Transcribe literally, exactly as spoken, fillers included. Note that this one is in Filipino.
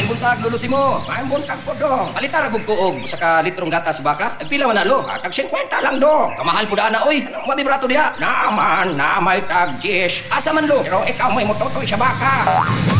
Maayong buntag, lulusi mo. Maayong buntag po, dong. Palita ragog kuog sa ka litrong gatas baka. Nagpila man na, lo. Ah, tag fifty lang, dong. Kamahal po daan na, oy. Anong mabibrato diya? Naaman, na may tag Jess. Asa man, lo. Pero ikaw may mototoy sa baka.